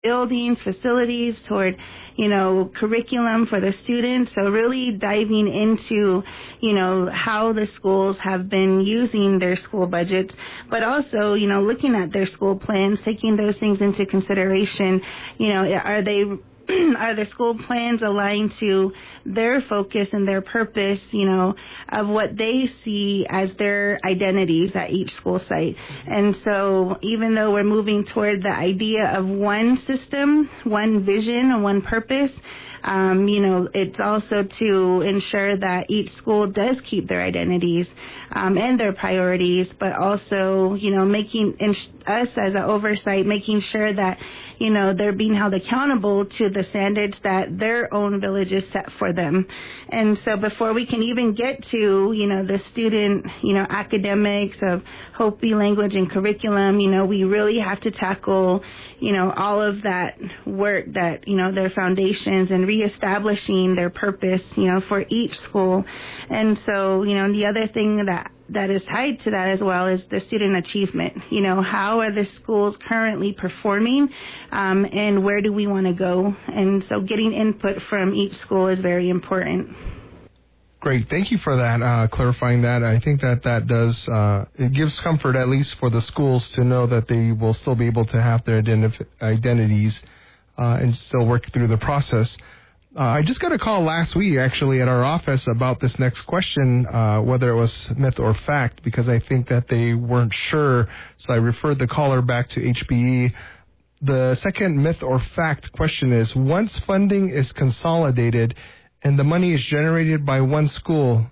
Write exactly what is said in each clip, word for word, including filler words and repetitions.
buildings, facilities, toward, you know, curriculum for the students. So really diving into, you know, how the schools have been using their school budgets, but also, you know, looking at their school plans, taking those things into consideration. You know, are they are the school plans aligned to their focus and their purpose, you know, of what they see as their identities at each school site? And so even though we're moving toward the idea of one system, one vision, and one purpose, um, you know, it's also to ensure that each school does keep their identities um, and their priorities, but also, you know, making ins- us as an oversight, making sure that, you know, they're being held accountable to the standards that their own villages set for them. And so before we can even get to, you know, the student, you know, academics of Hopi language and curriculum, you know, we really have to tackle, you know, all of that work that, you know, their foundations and reestablishing their purpose, you know, for each school. And so, you know, the other thing that that is tied to that as well is the student achievement. You know, how are the schools currently performing, um, and where do we want to go? And so getting input from each school is very important. Great. Thank you for that, uh, clarifying that. I think that that does, uh, it gives comfort at least for the schools to know that they will still be able to have their identif- identities uh, and still work through the process. Uh, I just got a call last week, actually, at our office about this next question, uh, whether it was myth or fact, because I think that they weren't sure. So I referred the caller back to H B E. The second myth or fact question is, once funding is consolidated and the money is generated by one school,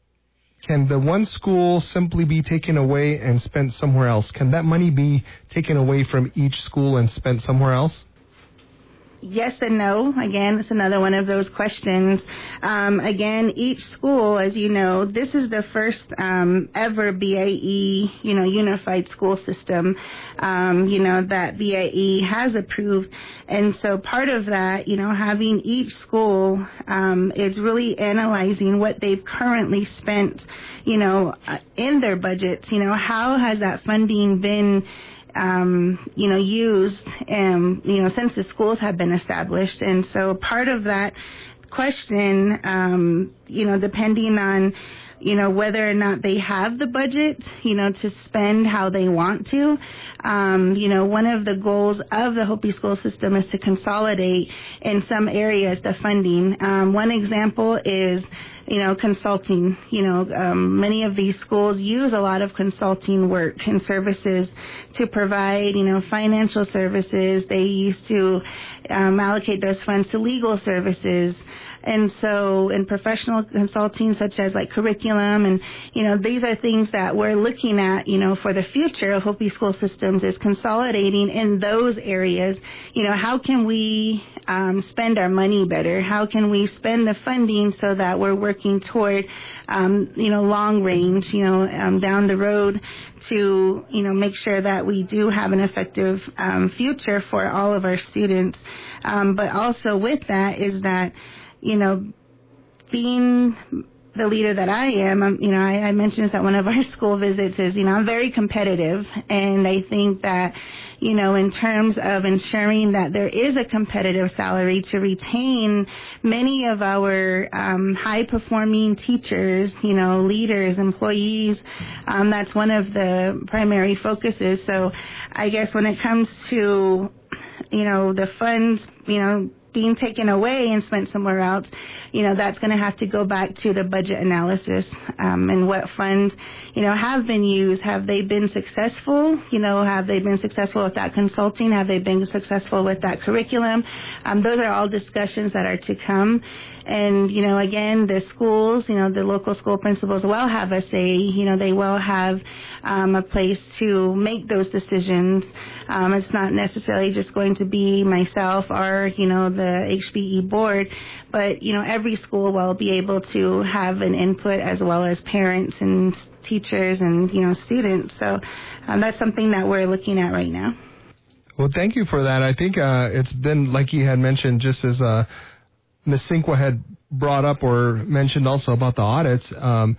can the one school simply be taken away and spent somewhere else? Can that money be taken away from each school and spent somewhere else? Yes and no. Again, it's another one of those questions. Um, again, each school, as you know, this is the first um, ever B A E, you know, unified school system, um, you know, that B A E has approved. And so part of that, you know, having each school um, is really analyzing what they've currently spent, you know, in their budgets. You know, how has that funding been Um, you know, used, um, you know, since the schools have been established. And so part of that question, um, you know, depending on, you know, whether or not they have the budget, you know, to spend how they want to. Um, you know, one of the goals of the Hopi school system is to consolidate in some areas the funding. Um, one example is, you know, consulting. You know, um, many of these schools use a lot of consulting work and services to provide, you know, financial services. They used to um, allocate those funds to legal services. And so in professional consulting, such as like curriculum, and, you know, these are things that we're looking at, you know, for the future of Hopi school systems, is consolidating in those areas. You know, how can we um, spend our money better? How can we spend the funding so that we're working toward, um, you know, long range, you know, um, down the road to, you know, make sure that we do have an effective um, future for all of our students. Um, but also with that is that, you know, being the leader that I am, um, you know, I, I mentioned this at one of our school visits, is, you know, I'm very competitive. And I think that, you know, in terms of ensuring that there is a competitive salary to retain many of our um, high-performing teachers, you know, leaders, employees, um, that's one of the primary focuses. So I guess when it comes to, you know, the funds, you know, being taken away and spent somewhere else, you know, that's going to have to go back to the budget analysis um, and what funds, you know, have been used. Have they been successful? You know, have they been successful with that consulting? Have they been successful with that curriculum? Um, those are all discussions that are to come. And, you know, again, the schools, you know, the local school principals will have a say. You know, they will have um, a place to make those decisions. Um, it's not necessarily just going to be myself or, you know, the H B E board, but, you know, every school will be able to have an input, as well as parents and teachers and, you know, students. So um, that's something that we're looking at right now. Well, thank you for that. I think uh, it's been, like you had mentioned, just as uh, Miz Sinqua had brought up or mentioned also about the audits, um,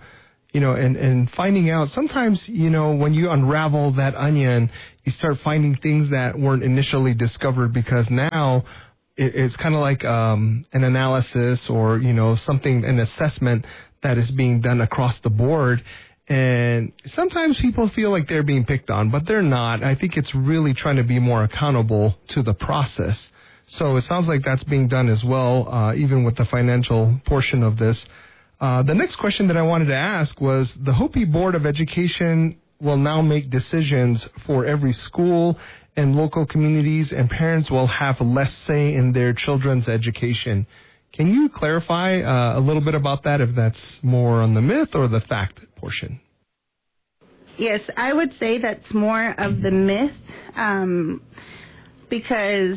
you know, and, and finding out sometimes, you know, when you unravel that onion, you start finding things that weren't initially discovered because now it, it's kind of like um, an analysis or, you know, something, an assessment that is being done across the board. And sometimes people feel like they're being picked on, but they're not. I think it's really trying to be more accountable to the process. So it sounds like that's being done as well, uh, even with the financial portion of this. Uh, the next question that I wanted to ask was, the Hopi Board of Education will now make decisions for every school and local communities, and parents will have less say in their children's education. Can you clarify uh, a little bit about that, if that's more on the myth or the fact portion? Yes, I would say that's more of the myth, um, because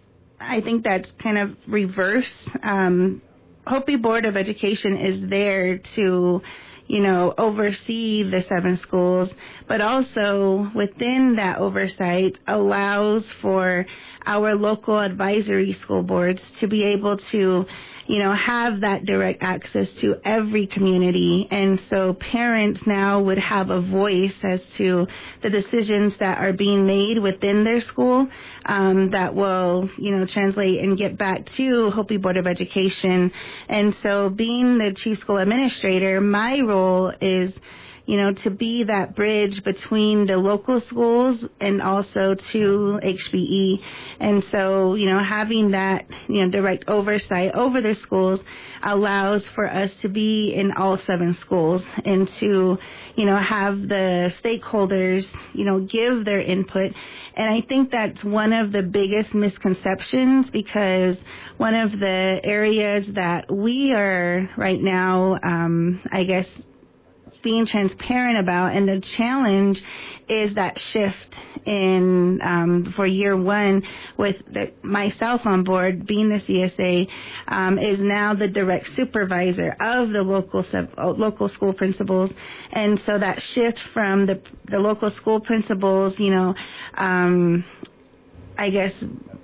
I think that's kind of reverse. Um, Hopi Board of Education is there to, you know, oversee the seven schools, but also within that oversight allows for our local advisory school boards to be able to, you know, have that direct access to every community. And so parents now would have a voice as to the decisions that are being made within their school, um, that will, you know, translate and get back to Hopi Board of Education. And so being the chief school administrator, my role is, you know, to be that bridge between the local schools and also to H B E. And so, you know, having that, you know, direct oversight over the schools allows for us to be in all seven schools and to, you know, have the stakeholders, you know, give their input. And I think that's one of the biggest misconceptions, because one of the areas that we are right now, um, I guess, being transparent about, and the challenge is that shift in um, for year one with the, myself on board being the C S A, um, is now the direct supervisor of the local sub, local school principals. And so that shift from the the local school principals, you know, um, I guess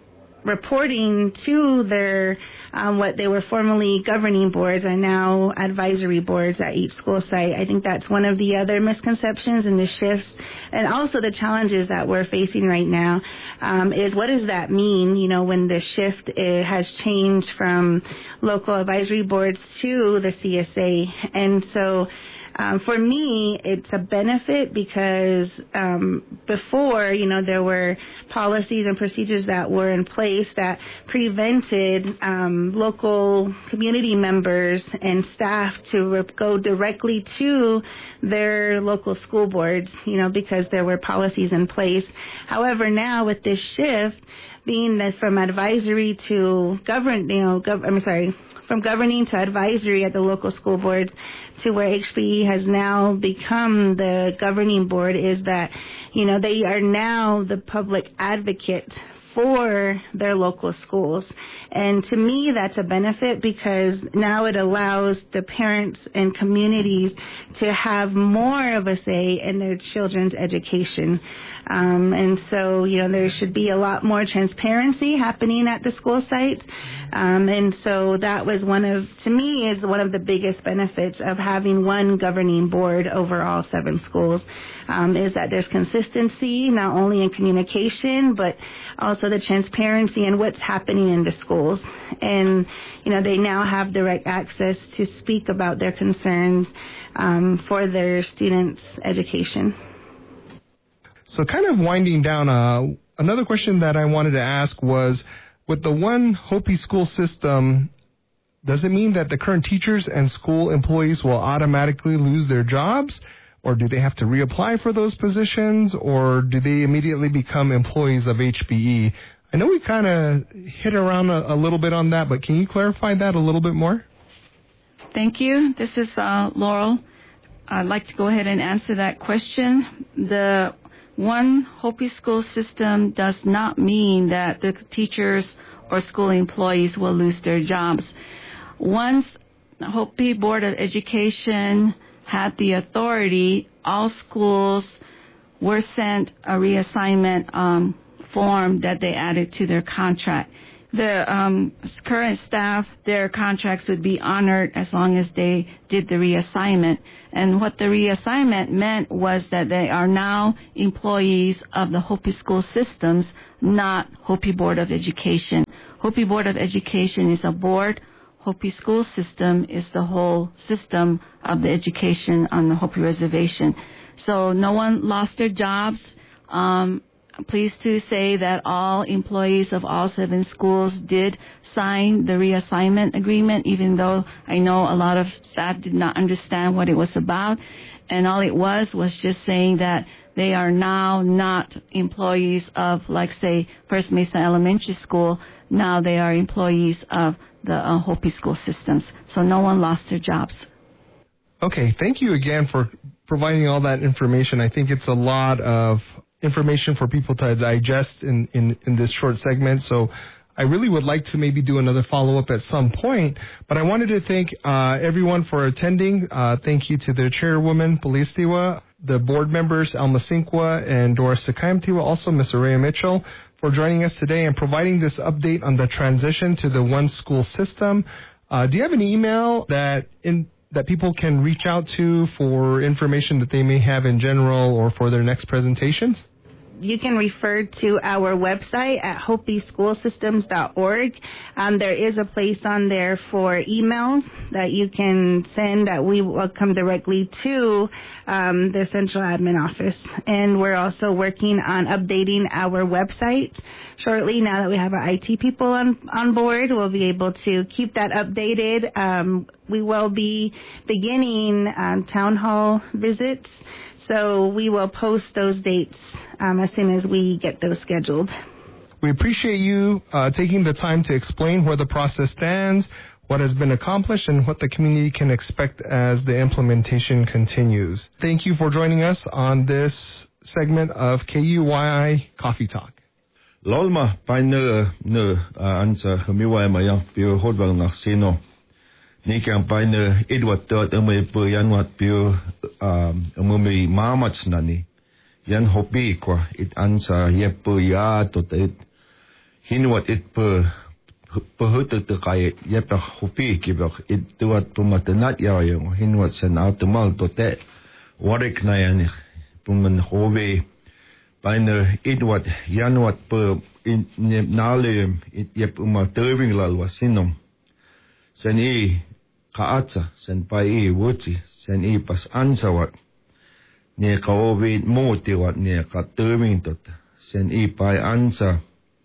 reporting to their um, what they were formerly governing boards are now advisory boards at each school site. I think that's one of the other misconceptions and the shifts, and also the challenges that we're facing right now, um, is what does that mean, you know, when the shift it has changed from local advisory boards to the C S A. And so Um, for me, it's a benefit because um, before, you know, there were policies and procedures that were in place that prevented um, local community members and staff to re- go directly to their local school boards, you know, because there were policies in place. However, now with this shift, being that from advisory to govern, you know, gov- I'm sorry, from governing to advisory at the local school boards to where H B E has now become the governing board, is that, you know, they are now the public advocate for their local schools. And to me, that's a benefit because now it allows the parents and communities to have more of a say in their children's education. Um, and so, you know, there should be a lot more transparency happening at the school sites. Um, and so that was one of, to me, is one of the biggest benefits of having one governing board over all seven schools, um, is that there's consistency, not only in communication, but also the transparency in what's happening in the schools. And, you know, they now have direct access to speak about their concerns um, for their students' education. So kind of winding down, uh, another question that I wanted to ask was, with the one Hopi school system, does it mean that the current teachers and school employees will automatically lose their jobs? Or do they have to reapply for those positions? Or do they immediately become employees of H B E? I know we kind of hit around a, a little bit on that, but can you clarify that a little bit more? Thank you. This is uh, Laurel. I'd like to go ahead and answer that question. The one Hopi school system does not mean that the teachers or school employees will lose their jobs. Once Hopi Board of Education had the authority, all schools were sent a reassignment um, form that they added to their contract. the um, current staff, their contracts would be honored as long as they did the reassignment. And what the reassignment meant was that they are now employees of the Hopi school systems, not Hopi Board of Education. Hopi Board of Education is a board. Hopi school system is the whole system of the education on the Hopi reservation. So no one lost their jobs. Um, Pleased to say that all employees of all seven schools did sign the reassignment agreement, even though I know a lot of staff did not understand what it was about. And all it was was just saying that they are now not employees of, like, say, First Mesa Elementary School. Now they are employees of the uh, Hopi school systems. So no one lost their jobs. Okay, thank you again for providing all that information. I think it's a lot of information for people to digest in, in, in this short segment. So I really would like to maybe do another follow-up at some point. But I wanted to thank uh, everyone for attending. Uh, thank you to the chairwoman, Polistiwa, the board members, Alma Sinqua and Doris Sakaimtiwa, also Miz Araya Mitchell, for joining us today and providing this update on the transition to the one school system. Uh, do you have an email that in that people can reach out to for information that they may have in general or for their next presentations? You can refer to our website at hopi school systems dot org. Um, there is a place on there for emails that you can send that we will come directly to um, the central admin office. And we're also working on updating our website shortly. Now that we have our I T people on, on board, we'll be able to keep that updated. Um, we will be beginning um, town hall visits. So we will post those dates um, as soon as we get those scheduled. We appreciate you uh, taking the time to explain where the process stands, what has been accomplished, and what the community can expect as the implementation continues. Thank you for joining us on this segment of K U Y I Coffee Talk. Lolma paine ne ansa hamiwa maya pio hodwal narsino. Ni kan paine Edward dort ame po yanwat pio um ame mamats nani. Yan hopi kwa it ansa yepo ya tot it hinwat it po po hote te kai yepa hopi kibak it tuat pumatanat ya yung hinwat sen automal tote warik na yan puman hove paine Edward yanwat po in nale it yep uma terving lalwa sinom sen i kaatsa sen pai i wuti sen i pas ansawat ne kaovi moti wat ne ka terving tot sen i pai ansa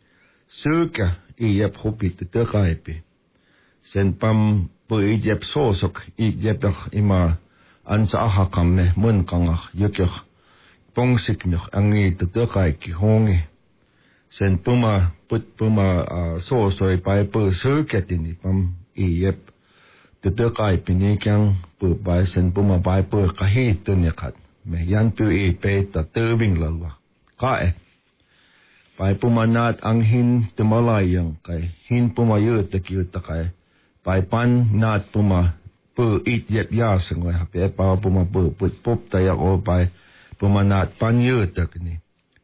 suka i yep hopi te kaipi sen pam po i yep sosok i yep ima ansa aha kamme mun kanga yukyak pongsik mich angi te kai ki hongi sen puma put puma so so pai po suka tini pam i yep te kai pini kyang pu pai sen puma pai po ka hi tu ne khat me yan pu i pe ta terving lalwa ka e pai puma nat ang hin te malai yang kai hin puma yu te ki ta kai pai pan nat puma pu it yep ya seng ha pe pa puma pu put pop ta ya o pai puma nat pan yu te ni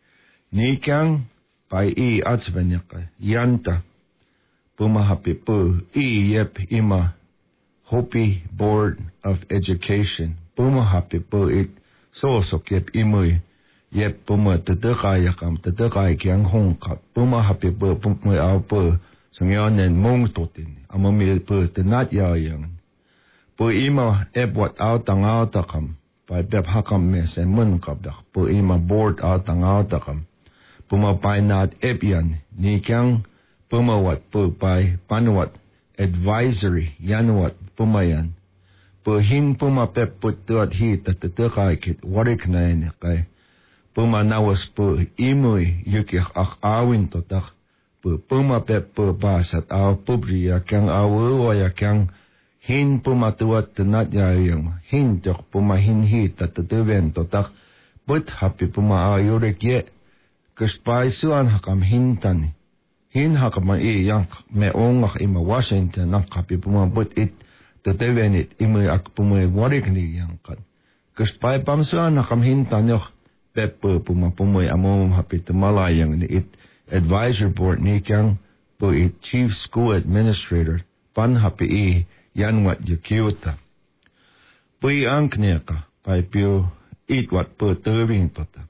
ni kyang pai i atsvenya kai yanta puma happy pu i yep ima Hopi Board of Education puma happy pu it so so yep imui yep puma te te kai yakam te te kai kyang hong kap puma happy pu puma au pu songyonen mong totin amami pu te nat ya yang pu ima ep wat au tang au takam pai pep hakam me se mun kap dak pu ima board au tang au takam puma pai nat ep yan ni kyang puma wat pu pai panwat advisory yan wat puma yan pu hin puma pep put tuat hi ta te te kai kit warik na ni kai puma nawas pu imui yuki ak awin to tak pu puma pep pu pasat aw pubri ya kyang awu ya kyang hin puma tuat tenat ya yang hin tok puma hin hi ta te te ven to tak put happy puma ayurek ye kuspai suan hakam hin tani hin hakam i yang me ongak ima Washington nak happy puma put it te te ven it imui ak puma warik ni yang kan kuspai pam suan hakam hin tani pep puma puma amom happy te malay yang ni it advisor board ni kyang po i chief school administrator pan hapi i yanwat yukiuta. Po i ankneka pai pio it wat po terving tota.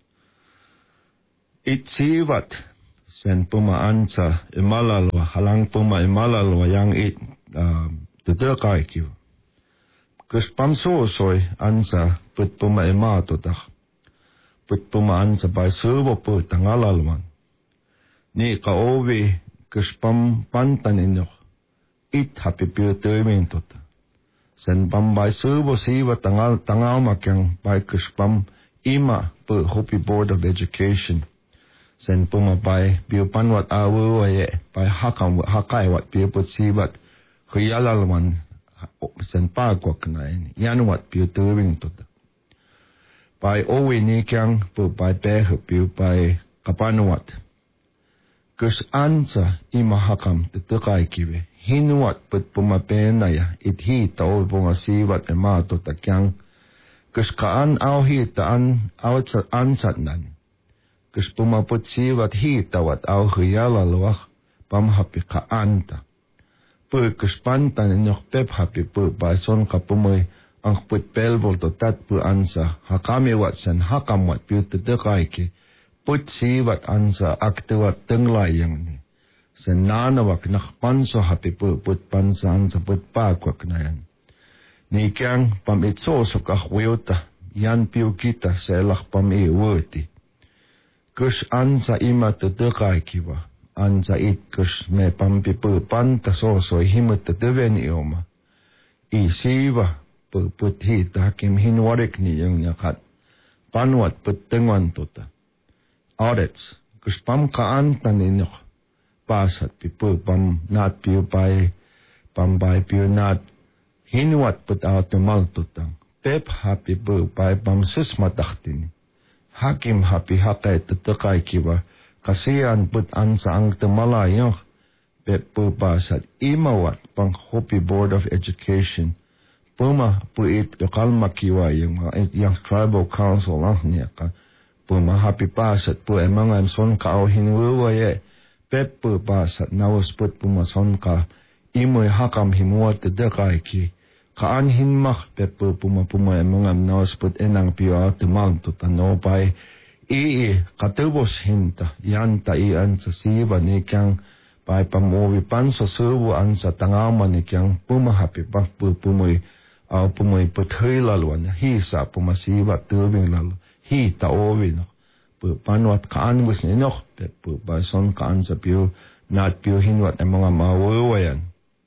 It sivat sen puma ansa imalalwa halang puma imalalwa yang it tetekai kiu. Kus pamso soy ansa put puma ima tota. Put puma ansa pai servo po tangalalwan. Ni ka ovi kus pam pantan inyo it hapi pio terving tota. Sen pam bai servo siva tangal tangal makyang pai kus pam ima po Hopi Board of Education. Sen puma pai biu panwat awu waye pai hakam hakai wat biu put sivat huyalalwan sen pa kwak nain yanwat biu terving tota. Pai owi ni kyang pu pai pe biu pai kapanwat. Kus ansa ima hakam tetekai kiwe hinwat put puma pe naya it hi tau bunga sivat ema tota kyang. Kus kaan au hi ta an outsat ansat nan. Kus puma put sivat hi tawat au huyalalwak pam hapi ka anta. Pu kus pantan inyok pep hapi pu pai son ka pumay ang put pelvol to tat pu ansa hakami wat sen hakam wat piu tetekai ki put sivat ansa aktiwat tenglay yang ni. Sen nanawak nakpanso hapi pu put pansa ansa put pakwak na yan. Ni kyang pam itsosok akwiyota yan piu kita selak pam iwati. Kus ansa ima tetekai kiwa. Ansa it kus me pampi pu panta soso himut teteven ioma. I siva pu put hita hakim hinwarik ni yung nyakat. Panwat put tengwan tota. Audits. Kus pam kaantan inyok. Pasat pi pu pam nat piu pai. Pam pai piu nat. Hinwat put automal tutang. Pep hapi pu pai pam susmataktini. Hakim hapi hakai tetekai kiwa. Kasihan put ansa ang temalayo. Pep pu pasat imawat pang Hopi Board of Education. Puma pu it kalma kiwa yung yung tribal council lang niya ka. Puma hapi pasat pu emangan son ka au hinwaye. Pep pu pasat nawas put puma son ka. Imoy hakam himuat tetekai ki. Kaan hinmak pep pu puma puma emangan nawas put enang piwa temang tutano pai. Ii katubos hinta yanta i ansa siva ni kyang pai pamovi panso servo ansa tangama ni kyang puma hapi pak pu pumui au pumui puthui lalwan hi sa puma siva tubing lalu hi ta ovi no pu panwat kaan wis ni nok pe pu pai son kaan sa piu nat piu hinwat emanga mawayan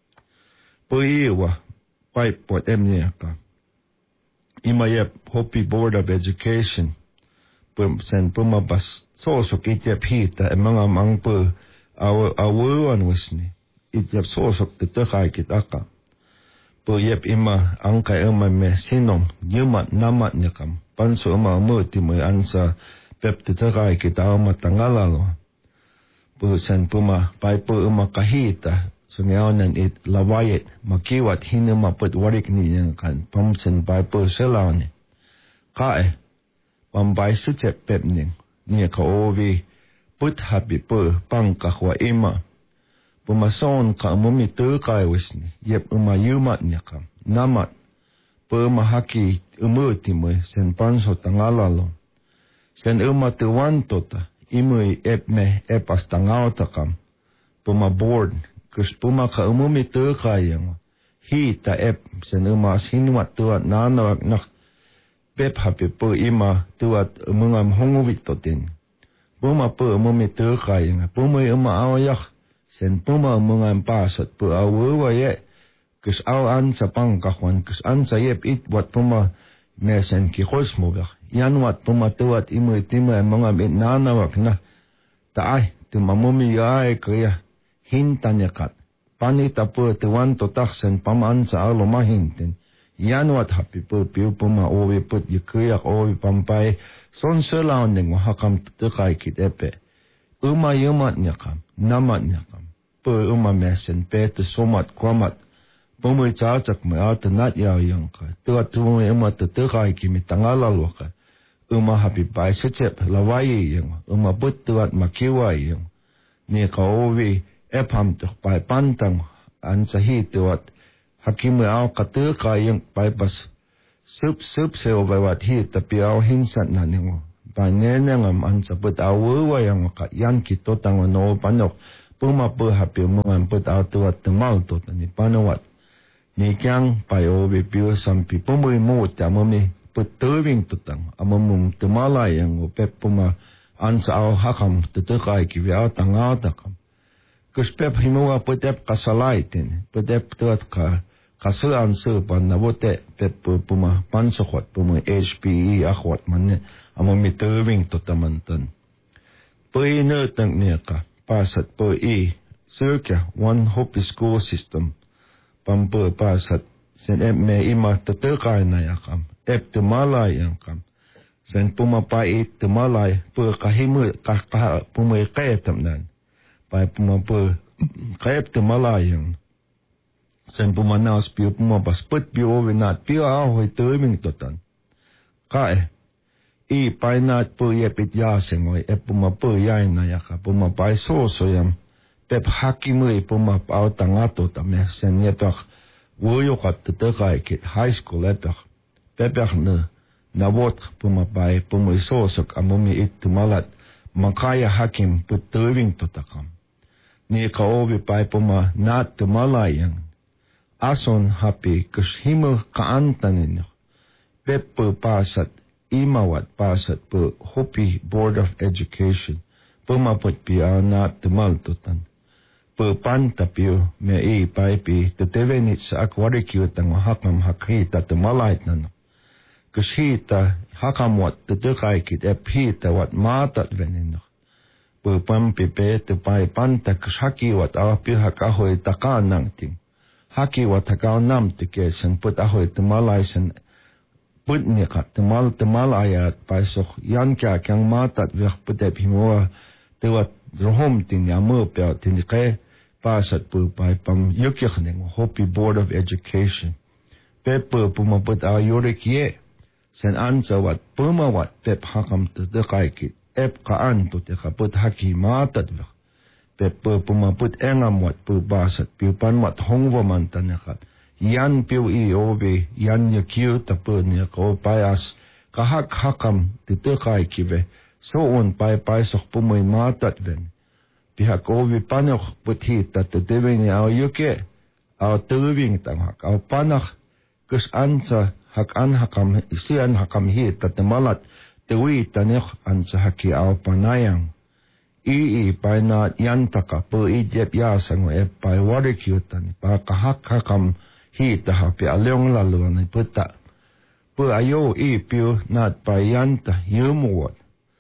pu iwa pai pot emnia ka imayep Hopi Board of Education sen puma bas sosok itiap hita emanga mang pu aw awan wisni itiap sosok tetekai kitaka pu yep ima angkai ema me sinom yumat namat nyakam panso ema muti mo ansa pep tetekai kita ama tangalalo pu sen puma pai pu ema kahita sungaonan it lawayet makiwat hinema put warik ni yang kan pamsen pai pu selawni kae pambai sejak pepning ni ka ovi put happy pu pangka wa ima pumason ka mumi terkai wisni yep uma yumat nyakam namat pu mahaki umuti mo sen panso tangalalo sen uma tuwan tota imui ep me epas tangao takam puma board kus puma ka umumi terkai yang hi ta ep sen uma sinwat tuat nanawak nak pep hapi pu ima tuat mungam honguvit totin. Puma pu mumi terkai nga. Puma ima awayak. Sen puma mungam pasat pu awawa ye. Kus aw ansa pangkakwan. Kus ansa yep it wat puma mesen kikos mo bak. Yan wat puma tuat imu itima mungam it nanawak na. Taay tumamumi yaay kaya hintanya kat. Panita pu tuwan totak sen pamansa alo mahintin. Yan wat happy pu piu puma ovi put yukuyak ovi pampai son selaon ning hakam tekai kit epe. Uma yumat nyakam, namat nyakam. Pu uma mesen pete somat kwamat. Pumui cacak me ata nat yaw yang ka. Tuat tumu uma tekai kimi tangalalo ka. Uma happy pai secep lawayi yang. Uma put tuat makiwai yang. Ni ka ovi epham to pai pantang an sa hi tuat hakim au katur kayang pai bas sup sup se obawat hi tapi au hinsan na ningo pa nenengam an sa put au wayang ka yan kito tang no panok puma pu hapi mungan put au tuat temal to ni panawat ni kyang pai obi piu sampi pumui mo tamami put tewing tutang amamum temala yang pep puma an sa au hakam tutukai ki au tanga takam kus pep himua put ep kasalai tin put ep tuat ka kasul an su pan na bote pep puma pansokot puma H P E akhwat manne amami tewing tutamantan pui ne tang ne ka pasat pui e circa one hope school system pampu pasat sen ep me ima tutukai na yakam ep temalai yang kam sen puma pai temalai pu kahimu ka ka puma kaetam nan pai puma pu kaep temalai yang sen puma nas piu puma bas put piu ovinat piu a hoi tewing totan kae i pai nat pu yepit ya sengoi ep puma pu yai na yaka puma pai so so yam pep hakimu puma pau tangato tame sen yepak woyo kat tekai kit high school epak pepek ne nawot puma pai puma isosok amumi it tumalat makaya hakim put tewing totakam ni ka obi pai puma nat tumalayang ason happy kushimo kaantanin peppu pasat imawat pasat pu hopi board of education puma put pia nat tumal totan pu pantapio me e pai pi tetevenit sa akwarikyu tang hakam hakita tumalait nan kushita hakamwat tutukai kit epita wat matat venino pu pampi pe te pai panta kushaki wat api hakahoy takanang tim haki wat hakaw nam tike sen put ahoy tumalai sen put ni ka tumal tumal ayat paisok yan kya kyang matat vek pute pimua tuwat rohom tin yamu pe tin ke pasat pu pai pam yukyakh ning hopi board of education pe pu puma put a yorikie sen ansa wat puma wat pep hakam te de kaikit ep ka an to te kaput haki matat vek pep puma put engam wat pu basat pu pan wat hongwa man tanakat yan piu i obe yan yakyu ta pu ni ko payas ka hak hakam te te kaikive so on pai pai sok puma matat ven piha ko vi panok puthi ta te deveni au yuke au tewing tang hak au panach kus ansa hak an hakam isian hakam hi tatemalat tewi tanekh an haki au panayang i i paina yantaka pu i jep ya sango e pai warikyu tan pa ka hak hakam hi ta hapi aleong lalu ni puta pu ayo i piu nat pa yanta yumuwat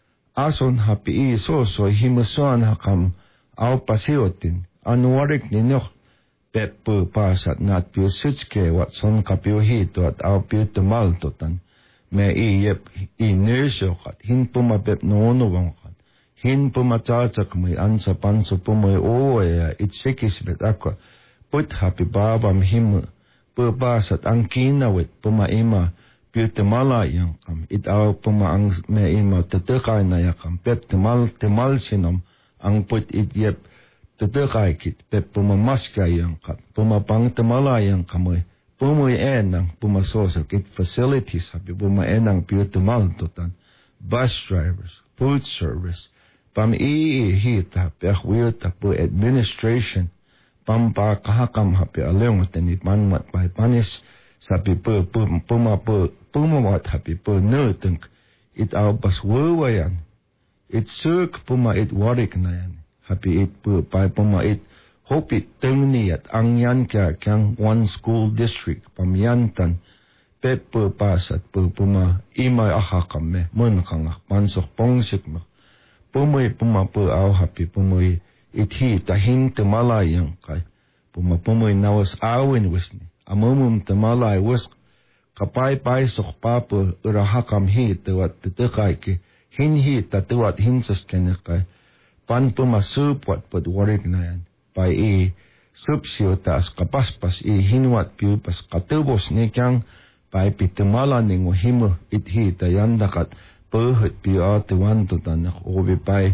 ason hapi i so so himusuan hakam au pasiotin an warik ni nok peppu pasat nat piu sutske wat son kapiu hi to at au piu temal totan me i yep i nesyo kat hin puma pep nono wang kat hin puma chachak mui ansa panso puma o ya it sikis bet akwa put happy babam him pu pasat ang kinawit puma ima piu temala yang kam it au puma ang me ima tetekay na yakam pep temal temal sinom ang put it yep tetekai kit pep pumamaska yang kat pumapang temala yang kamoy pumuy enang pumasosa kit facilities habi puma enang piu temal totan bus drivers food service pam ii hita pek wiyota pu administration pam pa kahakam habi aleong tani panmat pai panis sabi pu puma pu pumawat habi pu nuteng it au bas wawayan it suk puma it warik na yan happy it pu pai puma it hope it tengni at ang yan kya kyang one school district pamyantan pep pu pasat pu puma imay ahakam me mun kanga pansok pongsik mo pumay puma pu au happy pumay ithi tahin temalay yang kay puma pumay nawas awin wisni amumum temalay wis kapay pay sok papu urahakam hi tewat tetekay ki hinhi tatuat hinsas kenekay pan pumasup wat put warik na yan pai i subsio tas kapaspas i hinwat piu pas katubos ni kyang pai pitumala ningo himu ithi tayandakat perhut piu atuan tutan obi pai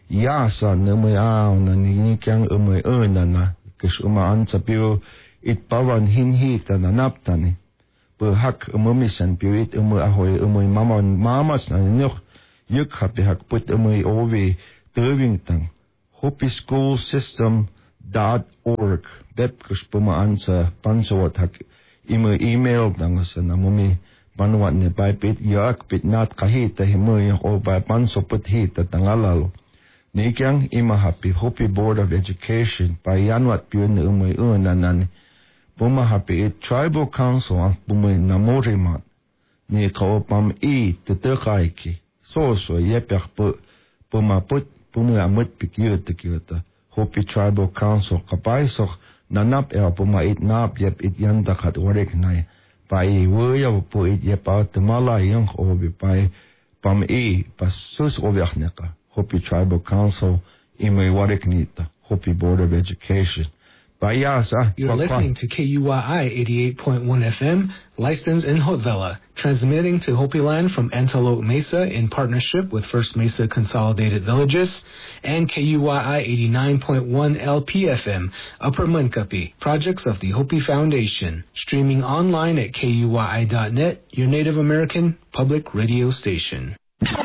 yasa na may aw na ninikang umay una na kas umaan sa piyo itpawan hinhita na naptani pahak umumisan piyo it umay ahoy umay maman mamas na nyok yuk hapi hak put umay ovi tewingtang hopi school system dot org bep kas pumaan sa pansawat hak imay email nang sa namumi panuat ni pipit yak pit nat kahita himoy o ba panso put hita tangalalo nikyang imahapi Hopi Board of Education pa yanwat piyo na umay unanan pumahapi it Tribal Council ang pumay namurimat ni kaopam i tutukaiki soso yepyak po pumaput pumamut pikyo tikiyota Hopi Tribal Council kapaisok nanap ea pumait nap yep it yandakat warik na pa i wuyaw po it yep out tumalay yung obi pa pam i pasus obiak neka Hopi Tribal Council, Imay Wariknita, Hopi Board of Education. Bayasa. You're listening to K U Y I eighty-eight point one F M, licensed in Hotvela, transmitting to Hopi Land from Antelope Mesa in partnership with First Mesa Consolidated Villages, and K U Y I eighty-nine point one L P F M, Upper Munkapi, projects of the Hopi Foundation, streaming online at K U Y I dot net, your Native American public radio station.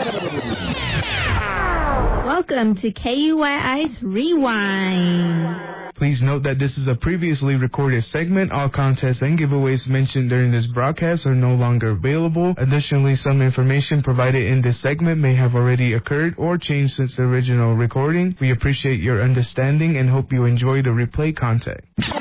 Welcome to K U Y I's Rewind. Please note that this is a previously recorded segment. All contests and giveaways mentioned during this broadcast are no longer available. Additionally, some information provided in this segment may have already occurred or changed since the original recording. We appreciate your understanding and hope you enjoy the replay content.